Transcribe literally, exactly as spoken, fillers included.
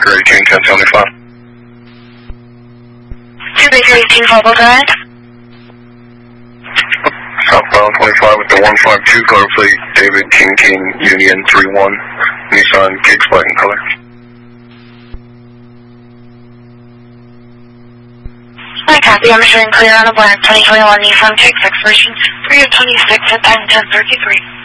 Baker eighteen, ten seventy-five. two Baker eighteen, Volvo, go ahead. Southbound twenty-five with the one five two, color plate David King King Union three one, Nissan Kicks black in color. I copy, I'm showing clear on a black twenty twenty-one Nissan Kicks expiration three of twenty-six at time ten thirty-three.